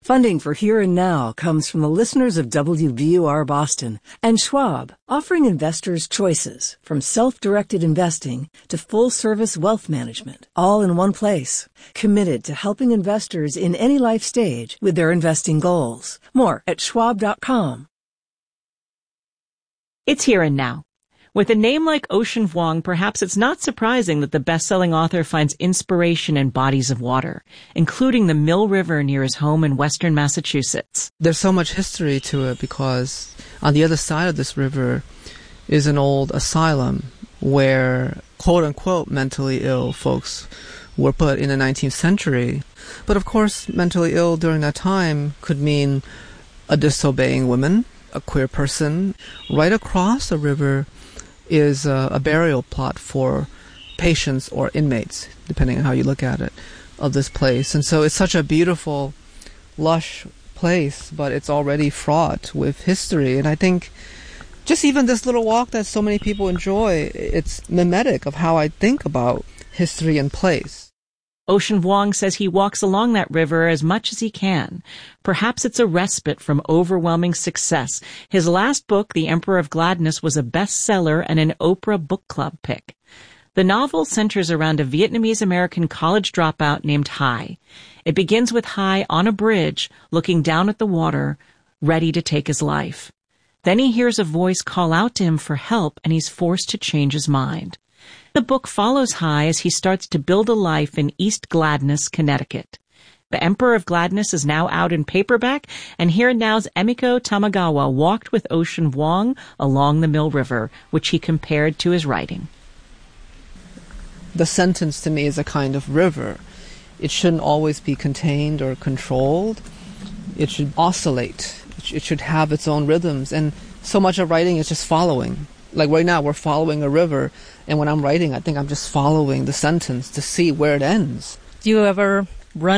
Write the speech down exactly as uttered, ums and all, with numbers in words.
Funding for Here and Now comes from the listeners of W B U R Boston and Schwab, offering investors choices from self-directed investing to full-service wealth management, all in one place. Committed to helping investors in any life stage with their investing goals. More at schwab dot com. It's Here and Now. With a name like Ocean Vuong, perhaps it's not surprising that the best-selling author finds inspiration in bodies of water, including the Mill River near his home in western Massachusetts. There's so much history to it because on the other side of this river is an old asylum where quote-unquote mentally ill folks were put in the nineteenth century. But of course, mentally ill during that time could mean a disobeying woman, a queer person. Right across the river is a, a burial plot for patients or inmates, depending on how you look at it, of this place. And so it's such a beautiful, lush place, but it's already fraught with history. And I think just even this little walk that so many people enjoy, it's mimetic of how I think about history and place. Ocean Vuong says he walks along that river as much as he can. Perhaps it's a respite from overwhelming success. His last book, The Emperor of Gladness, was a bestseller and an Oprah Book Club pick. The novel centers around a Vietnamese-American college dropout named Hai. It begins with Hai on a bridge, looking down at the water, ready to take his life. Then he hears a voice call out to him for help, and he's forced to change his mind. The book follows Hai as he starts to build a life in East Gladness, Connecticut. The Emperor of Gladness is now out in paperback, and Here and Now's Emiko Tamagawa walked with Ocean Vuong along the Mill River, which he compared to his writing. The sentence to me is a kind of river. It shouldn't always be contained or controlled. It should oscillate. It should have its own rhythms, and so much of writing is just following. Like right now, we're following a river, and when I'm writing, I think I'm just following the sentence to see where it ends. Do you ever